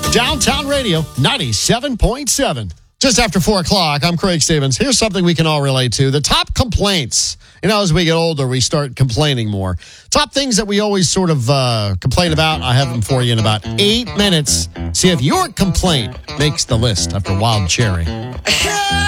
Downtown Radio 97.7. Just after 4 o'clock, I'm Craig Stevens. Here's something we can all relate to. The top complaints. You know, as we get older, we start complaining more. Top things that we always sort of complain about. I have them for you in about 8 minutes. See if your complaint makes the list after Wild Cherry.